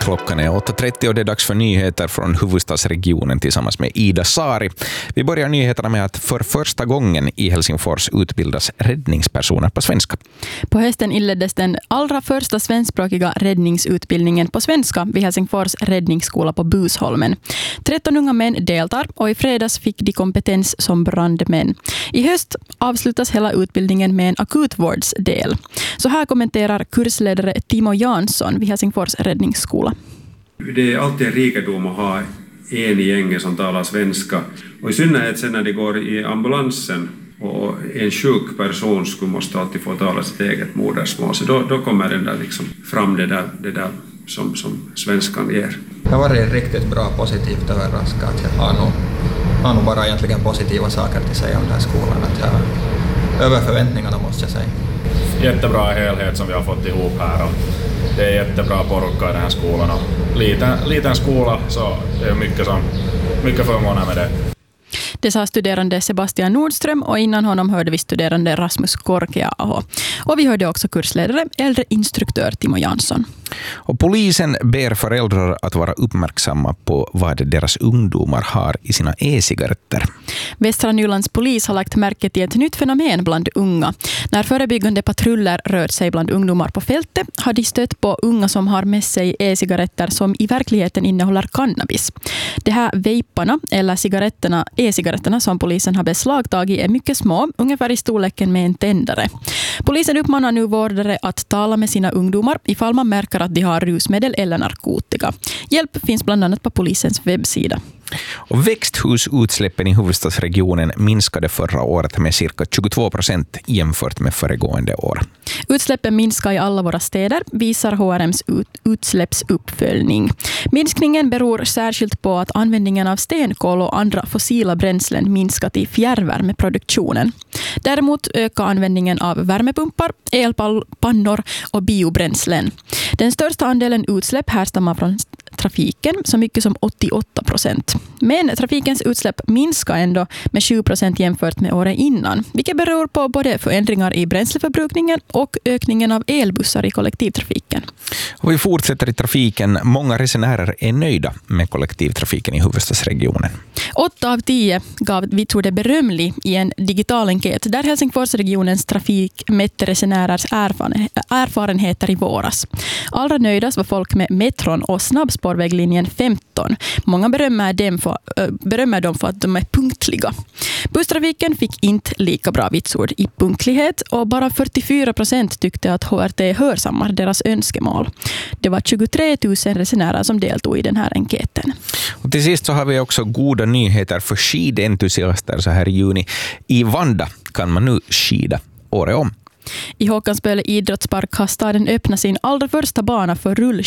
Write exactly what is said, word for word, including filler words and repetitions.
Klockan är åtta trettio och det är dags för nyheter från huvudstadsregionen tillsammans med Ida Sari. Vi börjar nyheterna med att för första gången i Helsingfors utbildas räddningspersoner på svenska. På hösten inleddes den allra första svenskspråkiga räddningsutbildningen på svenska vid Helsingfors räddningsskola på Busholmen. tretton unga män deltar och i fredags fick de kompetens som brandmän. I höst avslutas hela utbildningen med en akutvårdsdel. Så här kommenterar kursledare Timo Jansson vid Helsingfors räddningsskola. Det är alltid en rikedom att ha en i gänget som talar svenska. Och i synnerhet sen när det går i ambulansen och en sjuk person skulle måste alltid få tala sitt eget modersmål. Så då, då kommer den där liksom fram det där, det där som, som svenskan ger. Det har varit riktigt bra, positivt överraskat. Jag har nog, har nog bara egentligen positiva saker till säga om den här skolan. Att jag, över förväntningarna måste jag säga. Jättebra helhet som vi har fått ihop här. Och det är jättebra porukka i den här skolan. Och liten, liten skola, så det är mycket, som, mycket förmåner med det. Det sa studerande Sebastian Nordström och innan honom hörde vi studerande Rasmus Korkeaho. Och vi hörde också kursledare, äldre instruktör Timo Jansson. Och polisen ber föräldrar att vara uppmärksamma på vad deras ungdomar har i sina e-cigaretter. Västra Nylands polis har lagt märke till ett nytt fenomen bland unga. När förebyggande patruller rör sig bland ungdomar på fältet har de stött på unga som har med sig e-cigaretter som i verkligheten innehåller cannabis. De här vejparna eller cigaretterna, e-cigaretterna som polisen har beslagtagit är mycket små, ungefär i storleken med en tändare. Polisen uppmanar nu vårdare att tala med sina ungdomar ifall man märker att de har rusmedel eller narkotika. Hjälp finns bland annat på polisens webbsida. Och växthusutsläppen i huvudstadsregionen minskade förra året med cirka tjugotvå procent jämfört med föregående år. Utsläppen minskar i alla våra städer, visar H R M:s ut- utsläppsuppföljning. Minskningen beror särskilt på att användningen av stenkol och andra fossila bränslen minskat i fjärrvärmeproduktionen. Däremot ökar användningen av värmepumpar, elpannor och biobränslen. Den största andelen utsläpp härstammar från trafiken, så mycket som åttioåtta procent. Men trafikens utsläpp minskar ändå med sju procent jämfört med året innan, vilket beror på både förändringar i bränsleförbrukningen och ökningen av elbussar i kollektivtrafiken. Och vi fortsätter i trafiken. Många resenärer är nöjda med kollektivtrafiken i huvudstadsregionen. Åtta av tio gav vitsord berömlig i en digital enkät där Helsingforsregionens trafik mätte resenärers erfarenheter i våras. Allra nöjdast var folk med metron och snabbspårväglinjen femton. Många berömmer dem för, äh, berömmer dem för att de är punktliga. Busstrafiken fick inte lika bra vitsord i punktlighet och bara fyrtiofyra procent tyckte att H R T hörsammar deras önskemål. Det var tjugotre tusen resenärer som deltog i den här enkäten. Och till sist så har vi också goda nyheter för skidentusiaster så här i juni. I Vanda kan man nu skida året om. I Håkansböle idrottspark har staden öppnat sin allra första bana för rullskidor.